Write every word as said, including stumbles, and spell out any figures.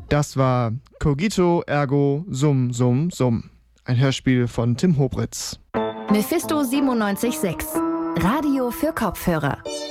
Das war Cogito ergo Sum Sum Sum. Ein Hörspiel von Tim Hobritz. Mephisto siebenundneunzig Komma sechs. Radio für Kopfhörer.